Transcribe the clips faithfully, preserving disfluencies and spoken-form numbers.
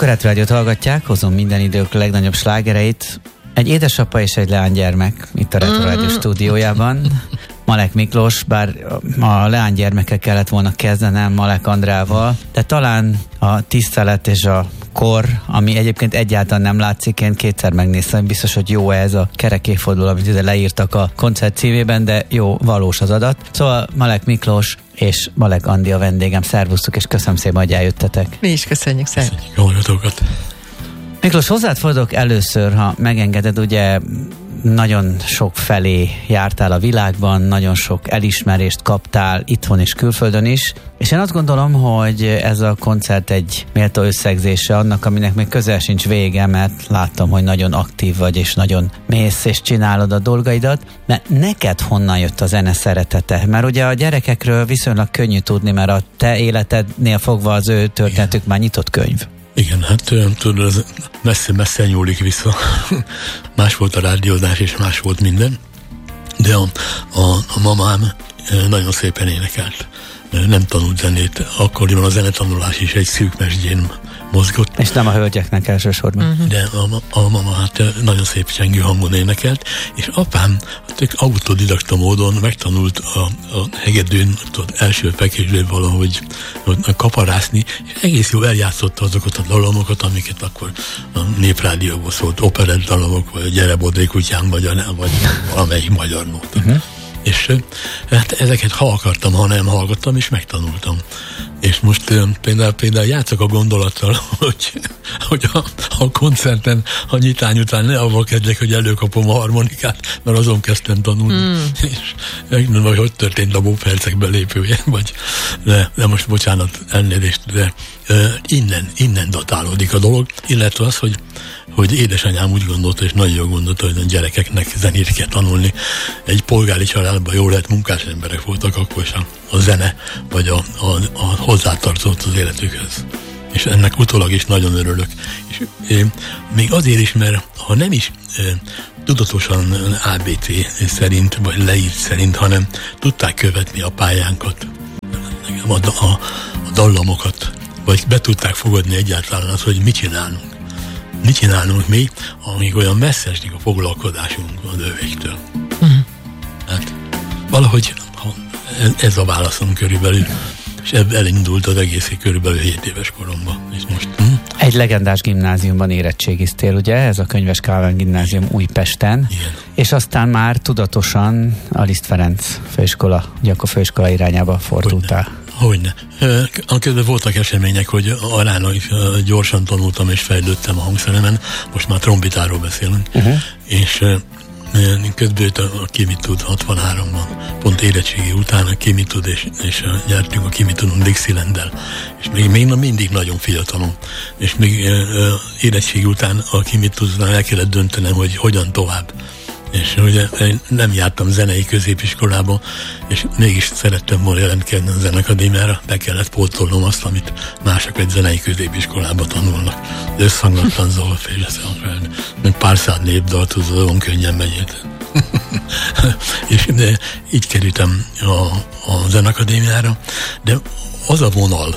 Önök a Retro Rádiót hallgatják, hozom minden idők legnagyobb slágereit. Egy édesapa és egy leánygyermek itt a Retro Rádió stúdiójában. Malek Miklós, bár a leánygyermekkel kellett volna kezdenem Malek Andrával, de talán a tisztelet és a kor, ami egyébként egyáltalán nem látszik, én kétszer megnéztem, biztos, hogy jó ez a kerek évforduló, amit ide leírtak a koncert cívében, de jó, valós az adat. Szóval Malek Miklós és Malek Andi a vendégem, szervusztok, és köszönöm szépen, hogy eljöttetek. Mi is köszönjük szépen. Jó napokat. Miklós, hozzád fordulok először, ha megengeded, ugye nagyon sok felé jártál a világban, nagyon sok elismerést kaptál itthon és külföldön is, és én azt gondolom, hogy ez a koncert egy méltó összegzése annak, aminek még közel sincs vége, mert láttam, hogy nagyon aktív vagy, és nagyon mész, és csinálod a dolgaidat, mert neked honnan jött a zene szeretete? Mert ugye a gyerekekről viszonylag könnyű tudni, mert a te életednél fogva az ő történetük Igen. már nyitott könyv. Igen, hát tudod, ez messze-messze nyúlik vissza. Más volt a rádiózás, és más volt minden. De a, a, a mamám nagyon szépen énekelt. Nem tanult zenét. Akkoriban a zenetanulás is egy szűk mesdjén mozgott. És nem a hölgyeknek elsősorban. Uh-huh. De a, a mama hát nagyon szép csengő hangon énekelt, és apám hát autodidakta módon megtanult a, a hegedűn, tudod, első fekvésből valahogy kaparászni, és egész jól eljátszotta azokat a dalomokat, amiket akkor a Néprádióban szólt, operett dalomok, vagy Gyere Bodré kutyám, vagy, a, vagy valamelyik magyar nóta. Uh-huh. És hát ezeket ha akartam, ha nem hallgattam, és megtanultam. És most például, például játszok a gondolattal, hogy, hogy a, a koncerten a nyitány után ne avval kezdjek, hogy előkapom a harmonikát, mert azon kezdtem tanulni. Mm. És vagy hogy történt a bópercek belépője, vagy de, de most bocsánat, elnézést, de e, innen, innen datálódik a dolog, illetve az, hogy hogy édesanyám úgy gondolta, és nagyon jól gondolta, hogy a gyerekeknek zenét kell tanulni. Egy polgári családban jól lehet munkás emberek voltak, akkor is a, a zene, vagy a, a, a hozzátartozott az életükhöz. És ennek utólag is nagyon örülök. És é, még azért is, mert ha nem is é, tudatosan á bé cé szerint, vagy leírt szerint, hanem tudták követni a pályánkat, a, a, a dallamokat, vagy be tudták fogadni egyáltalán azt, hogy mit csinálunk. Mit csinálunk mi, amíg olyan messze esik a foglalkozásunk az övéktől. Uh-huh. Hát valahogy ez a válaszom körülbelül, és ebből elindult az egész körülbelül hét éves koromban. És most, hm? Egy legendás gimnáziumban érettségiztél, ugye? Ez a Könyves Kálmán gimnázium Újpesten. Igen. És aztán már tudatosan a Liszt Ferenc főiskola, ugye akkor főiskola irányába fordultál. Hogyne. Közben voltak események, hogy aránylag gyorsan tanultam és fejlődtem a hangszeremen, most már trombitáról beszélünk, uh-huh. és közben a Ki mit tud hatvanháromban, pont érettségi után a Ki mit tud, és, és gyártunk a Ki mit tudunk Dixielanddel, és még, még mindig nagyon fiatalom, és még érettségi után a Ki mit tud, el kellett döntenem, hogy hogyan tovább. És ugye én nem jártam zenei középiskolába, és mégis szerettem volna jelentkezni a Zenekadémiára, be kellett pótolnom azt, amit mások egy zenei középiskolába tanulnak. Összhangatlan zolfés, meg pár száz népdal, tudod, könnyen megyét. És de így kerültem a, a Zenekadémiára, de az a vonal,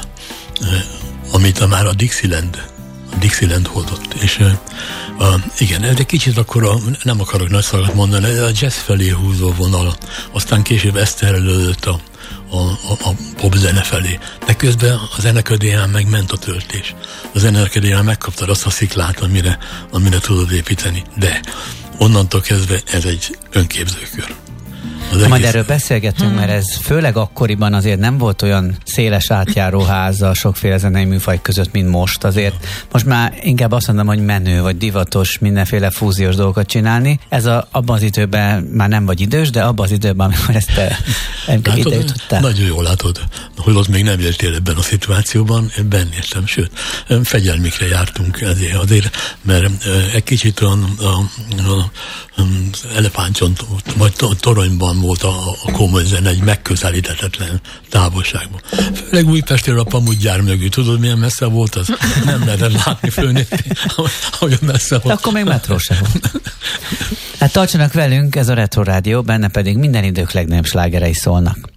amit már a Dixieland Dixieland hozott, és uh, igen, ez egy kicsit akkor a, nem akarok nagy szavakat mondani, a jazz felé húzó vonal, aztán később ezt terelődött a, a, a, a popzene felé, de közben a Zenekadémián megment a töltés. A Zenekadémián megkaptad azt a sziklát, amire, amire tudod építeni, de onnantól kezdve ez egy önképzőkör. Majd erről beszélgetünk, hmm. mert ez főleg akkoriban azért nem volt olyan széles átjáróháza sokféle zenei műfaj között, mint most. Azért most már inkább azt mondom, hogy menő, vagy divatos mindenféle fúziós dolgokat csinálni. Ez a, abban az időben már nem vagy idős, de abban az időben, amikor ezt te ide jutottál. Nagyon jól látod, hogy ott még nem éltél ebben a szituációban, én benn értem, sőt, fegyelmikre jártunk ezért, azért, mert egy kicsit a, a, a, az elefántcsont, vagy toronyban volt a, a komoly zene egy megközelíthetetlen távolságban. Főleg Újpestről a pamutgyár mögül. Tudod, milyen messze volt az? Nem lehetett látni, fölnézni, hogy messze volt. Akkor még metró sem volt. Hát tartsanak velünk, ez a Retro Rádió, benne pedig minden idők legnagyobb slágerei szólnak.